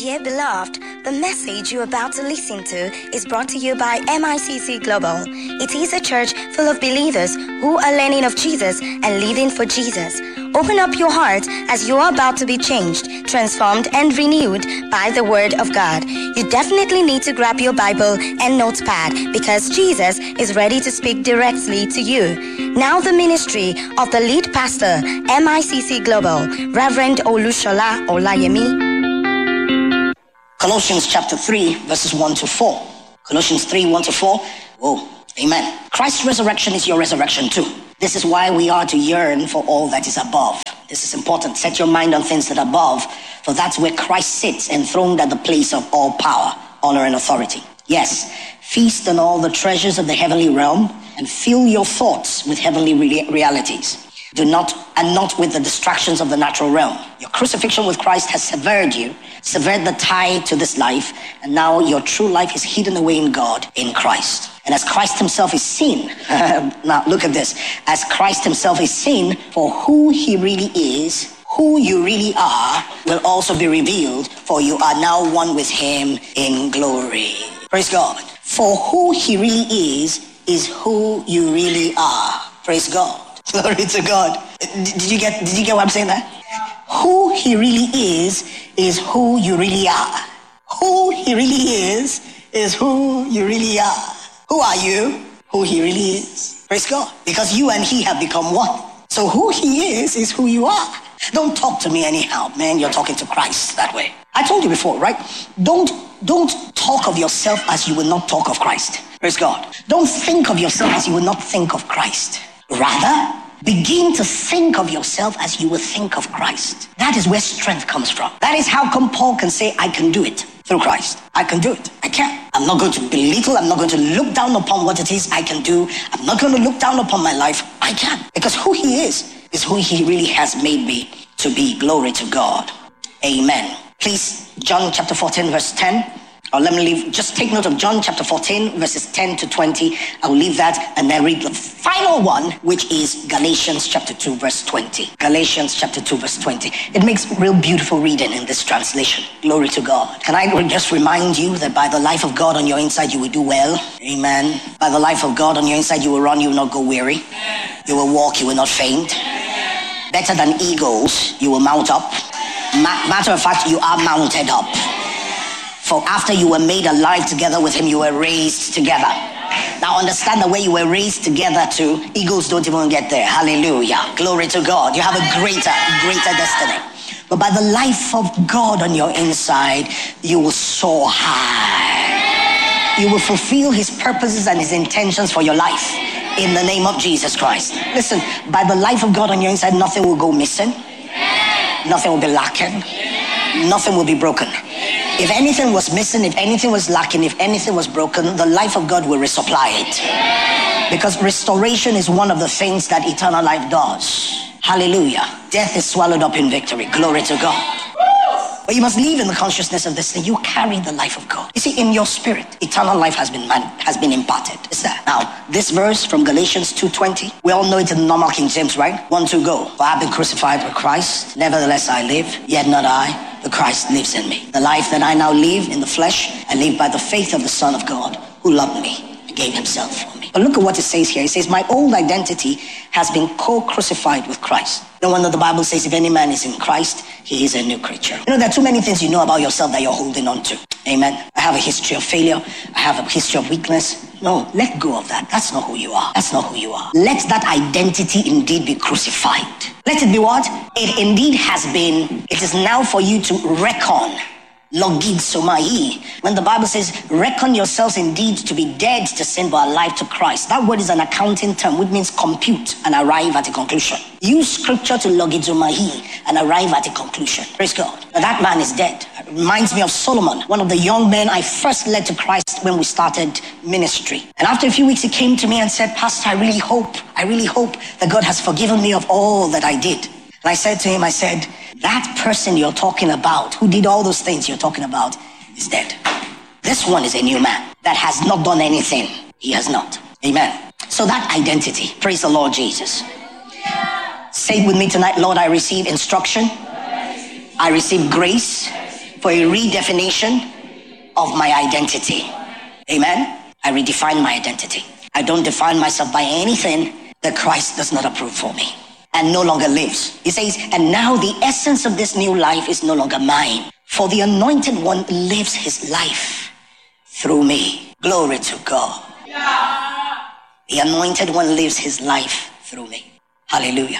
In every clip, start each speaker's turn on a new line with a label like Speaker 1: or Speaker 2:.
Speaker 1: Dear beloved, the message you're about to listen to is brought to you by MICC Global. It is a church full of believers who are learning of Jesus and living for Jesus. Open up your heart as you are about to be changed, transformed, and renewed by the Word of God. You definitely need to grab your Bible and notepad because Jesus is ready to speak directly to you. Now the ministry of the lead pastor, MICC Global, Reverend Olushola Olayemi.
Speaker 2: Colossians chapter 3, verses 1 to 4. Colossians 3, 1 to 4. Whoa, amen. Christ's resurrection is your resurrection too. This is why we are to yearn for all that is above. This is important. Set your mind on things that are above, for that's where Christ sits, enthroned at the place of all power, honor, and authority. Yes, feast on all the treasures of the heavenly realm and fill your thoughts with heavenly realities. Not with the distractions of the natural realm. Your crucifixion with Christ has severed the tie to this life, and now your true life is hidden away in God, in Christ. And as Christ himself is seen, now look at this, as Christ himself is seen for who he really is, who you really are will also be revealed, for you are now one with him in glory. Praise God. For who he really is who you really are. Praise God. Glory to God. Did you get what I'm saying there? Who he really is who you really are. Who he really is who you really are. Who are you? Who he really is. Praise God. Because you and he have become one. So who he is who you are. Don't talk to me anyhow, man. You're talking to Christ that way. I told you before, right? Don't talk of yourself as you would not talk of Christ. Praise God. Don't think of yourself as you would not think of Christ. Rather, begin to think of yourself as you would think of Christ. That is where strength comes from. That is how come Paul can say, I can do it through Christ. I can do it. I can. I'm not going to belittle. I'm not going to look down upon what it is I can do. I'm not going to look down upon my life. I can. Because who he is who he really has made me to be. Glory to God. Amen. Please, John chapter 14, verse 10. Or let me leave, just take note of John chapter 14, verses 10 to 20. I will leave that and then read the final one, which is Galatians chapter 2, verse 20. Galatians chapter 2, verse 20. It makes real beautiful reading in this translation. Glory to God. Can I just remind you that by the life of God on your inside, you will do well? Amen. By the life of God on your inside, you will run, you will not go weary. You will walk, you will not faint. Better than eagles, you will mount up. Matter of fact, you are mounted up. For after you were made alive together with him, you were raised together. Now understand the way you were raised together too. Eagles don't even get there. Hallelujah. Glory to God. You have a greater destiny. But by the life of God on your inside, you will soar high. You will fulfill his purposes and his intentions for your life in the name of Jesus Christ. Listen, by the life of God on your inside, nothing will go missing. Nothing will be lacking. Nothing will be broken. If anything was missing, if anything was lacking, if anything was broken, the life of God will resupply it. Because restoration is one of the things that eternal life does. Hallelujah. Death is swallowed up in victory. Glory to God. But you must live in the consciousness of this thing. You carry the life of God. You see, in your spirit, eternal life has been imparted. It's there. Now, this verse from Galatians 2:20, we all know it in the normal King James, right? 1, 2, go. For I have been crucified with Christ. Nevertheless I live, yet not I, but Christ lives in me. The life that I now live in the flesh, I live by the faith of the Son of God, who loved me and gave himself for me. But look at what it says here. It says, my old identity has been co-crucified with Christ. No wonder the Bible says, if any man is in Christ, he is a new creature. You know, there are too many things you know about yourself that you're holding on to. Amen. I have a history of failure. I have a history of weakness. No, let go of that. That's not who you are. That's not who you are. Let that identity indeed be crucified. Let it be what? It indeed has been. It is now for you to reckon. Logizomai. When the Bible says, reckon yourselves indeed to be dead to sin but alive to Christ. That word is an accounting term, which means compute and arrive at a conclusion. Use scripture to logizomai and arrive at a conclusion. Praise God. Now that man is dead. It reminds me of Solomon, one of the young men I first led to Christ when we started ministry. And after a few weeks, he came to me and said, Pastor, I really hope that God has forgiven me of all that I did. And I said to him, that person you're talking about, who did all those things you're talking about, is dead. This one is a new man that has not done anything. He has not. Amen. So that identity, praise the Lord Jesus. Say it with me tonight, Lord, I receive instruction. I receive grace for a redefinition of my identity. Amen. I redefine my identity. I don't define myself by anything that Christ does not approve for me and no longer lives. He says, and now the essence of this new life is no longer mine, for the Anointed One lives his life through me. Glory to God. The Anointed One lives his life through me. Hallelujah.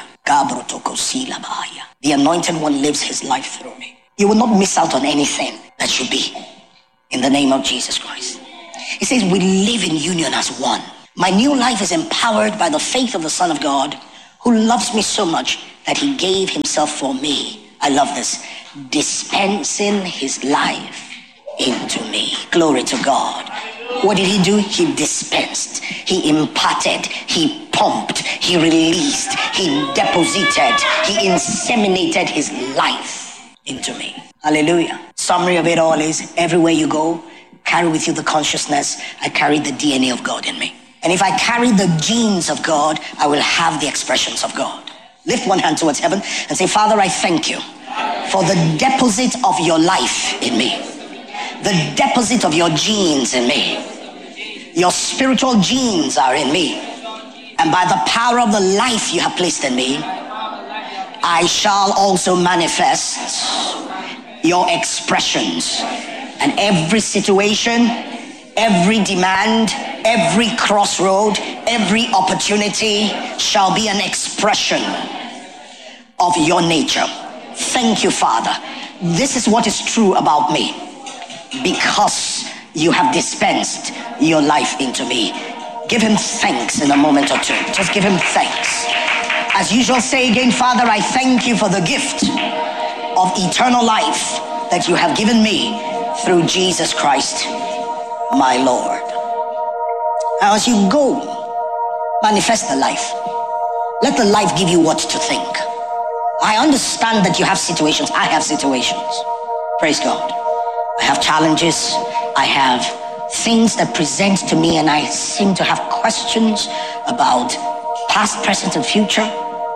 Speaker 2: The Anointed One lives his life through me. You will not miss out on anything that should be, in the name of Jesus Christ. He says we live in union as one. My new life is empowered by the faith of the Son of God, who loves me so much that he gave himself for me. I love this. Dispensing his life into me. Glory to God. What did he do? He dispensed, he imparted, he pumped, he released, he deposited, he inseminated his life into me. Hallelujah. Summary of it all is, everywhere you go, carry with you the consciousness, I carry the DNA of God in me. And if I carry the genes of God, I will have the expressions of God. Lift one hand towards heaven and say, Father, I thank you for the deposit of your life in me. The deposit of your genes in me. Your spiritual genes are in me. And by the power of the life you have placed in me, I shall also manifest your expressions. And every situation, every demand, every crossroad, every opportunity shall be an expression of your nature. Thank you, Father. This is what is true about me, because you have dispensed your life into me. Give him thanks in a moment or two. Just give him thanks. As usual, say again, Father, I thank you for the gift of eternal life that you have given me through Jesus Christ, my Lord. Now, as you go, manifest the life. Let the life give you what to think. I understand that you have situations. I have situations. Praise God. I have challenges. I have things that present to me, and I seem to have questions about past, present, and future.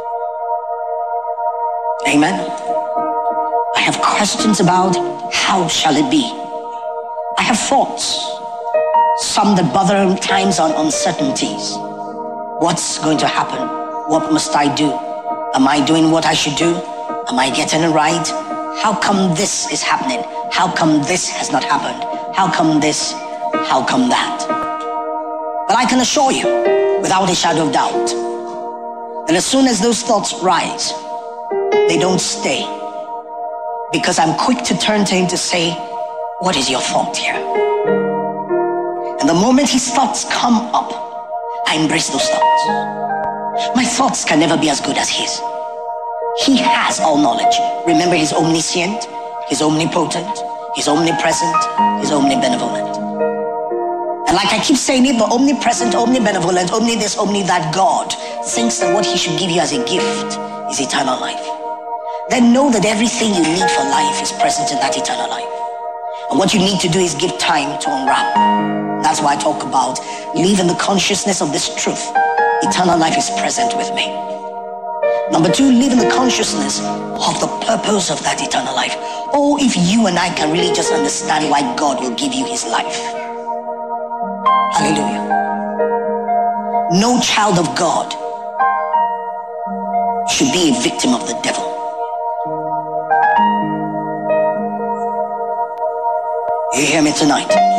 Speaker 2: Amen. I have questions about how shall it be. I have thoughts, some that bother times on uncertainties. What's going to happen? What must I do? Am I doing what I should do? Am I getting it right? How come this is happening? How come this has not happened? How come this? How come that? But I can assure you, without a shadow of doubt, that as soon as those thoughts rise, they don't stay. Because I'm quick to turn to him to say, what is your thought here? And the moment his thoughts come up, I embrace those thoughts. My thoughts can never be as good as his. He has all knowledge. Remember, he's omniscient, he's omnipotent, he's omnipresent, he's omnibenevolent. And like I keep saying it, the omnipresent, omnibenevolent, omni this, omni that God thinks that what he should give you as a gift is eternal life. Then know that everything you need for life is present in that eternal life. And what you need to do is give time to unwrap. That's why I talk about live in the consciousness of this truth. Eternal life is present with me. Number two, live in the consciousness of the purpose of that eternal life. Oh, if you and I can really just understand why God will give you his life. Hallelujah. No child of God should be a victim of the devil. You hear me tonight?